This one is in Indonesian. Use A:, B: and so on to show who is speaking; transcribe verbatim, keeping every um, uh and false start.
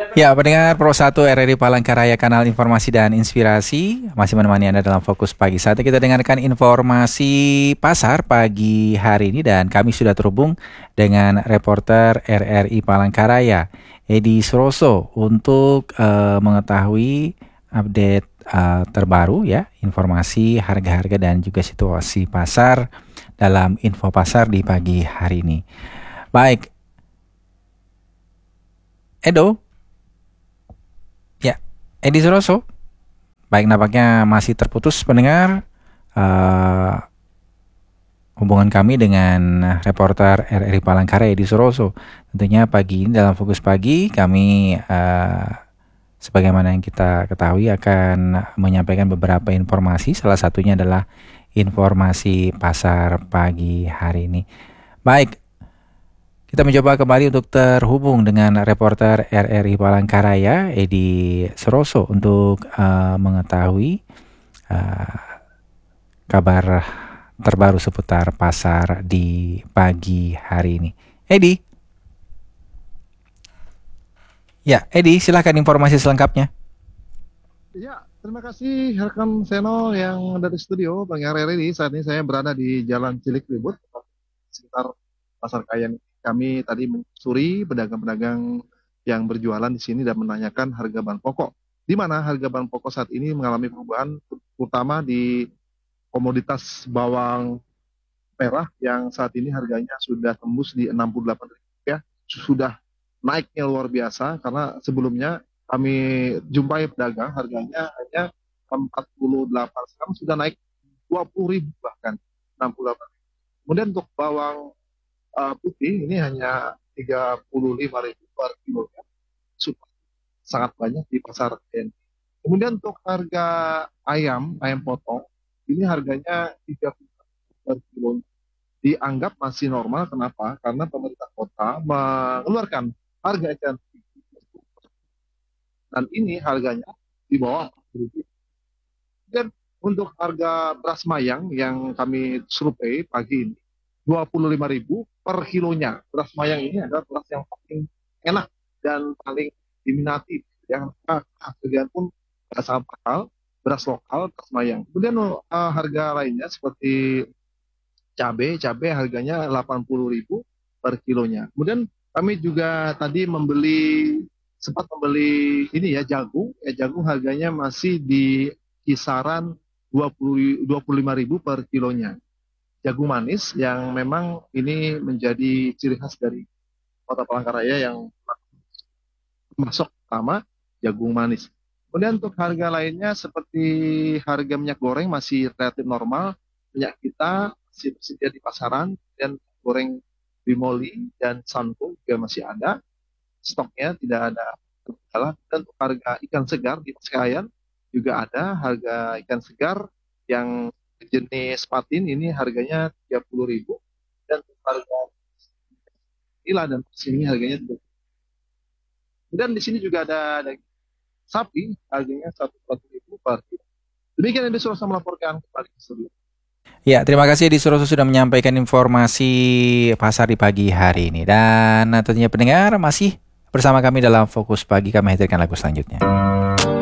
A: Ya, pendengar Pro satu R R I Palangkaraya, kanal informasi dan inspirasi, masih menemani Anda dalam Fokus Pagi. Saatnya kita dengarkan informasi pasar pagi hari ini dan kami sudah terhubung dengan reporter R R I Palangkaraya, Edi Suroso, untuk uh, mengetahui update uh, terbaru ya, informasi harga-harga dan juga situasi pasar dalam info pasar di pagi hari ini. Baik, Edo. Edi Suroso, baik, nampaknya masih terputus pendengar uh, hubungan kami dengan reporter R R I Palangkaraya Edi Suroso. Tentunya pagi ini dalam Fokus Pagi kami uh, sebagaimana yang kita ketahui akan menyampaikan beberapa informasi. Salah satunya adalah informasi pasar pagi hari ini. Baik, kita mencoba kembali untuk terhubung dengan reporter R R I Palangkaraya, Edi Suroso, untuk uh, mengetahui uh, kabar terbaru seputar pasar di pagi hari ini. Edi? Ya, Edi, silakan informasi selengkapnya.
B: Ya, terima kasih rekan Seno yang dari studio Bang R R I. Saat ini saya berada di Jalan Cilikriwut, sekitar Pasar Kayan. Kami tadi menyusuri pedagang-pedagang yang berjualan di sini dan menanyakan harga bahan pokok. Di mana harga bahan pokok saat ini mengalami perubahan, terutama di komoditas bawang merah yang saat ini harganya sudah tembus di enam puluh delapan ribu rupiah. Sudah naiknya luar biasa karena sebelumnya kami jumpai pedagang harganya hanya empat puluh delapan, sekarang sudah naik dua puluh ribu bahkan enam puluh delapan. Kemudian untuk bawang uh, putih ini hanya tiga puluh lima ribu per kilo, sudah sangat banyak di pasar N. Kemudian untuk harga ayam, ayam potong, ini harganya tiga puluh per kilo. Dianggap masih normal, kenapa? Karena pemerintah kota mengeluarkan harga eceran dan ini harganya di bawah empat puluh ribu. Dan untuk harga beras mayang yang kami survei pagi ini, dua puluh lima ribu per kilonya. Beras mayang ini adalah beras yang paling enak dan paling diminati. Yang harganya pun sangat mahal, beras lokal, beras mayang. Kemudian uh, harga lainnya seperti cabai, cabai harganya delapan puluh ribu per kilonya. Kemudian kami juga tadi membeli, sempat membeli ini ya, jagung. Ya, jagung harganya masih di kisaran dua puluh lima ribu per kilonya. Jagung manis yang memang ini menjadi ciri khas dari Kota Palangkaraya yang masuk pertama, jagung manis. Kemudian untuk harga lainnya seperti harga minyak goreng masih relatif normal. Minyak kita masih tersedia di pasaran dan goreng Bimoli dan Sanko juga masih ada. Stoknya tidak ada masalah. Dan untuk harga ikan segar di Paskayan juga ada harga ikan segar yang jenis patin ini harganya tiga puluh ribu dan harga nila dan sini harganya tiga puluh ribu. Dan di sini juga ada daging sapi harganya seratus empat puluh ribu per kilo. Demikian yang disuruh saya melaporkan kembali ke studio.
A: Ya, terima kasih Edi Suroso sudah menyampaikan informasi pasar di pagi hari ini. Dan tentunya pendengar masih bersama kami dalam Fokus Pagi, kami hadirkan lagu selanjutnya.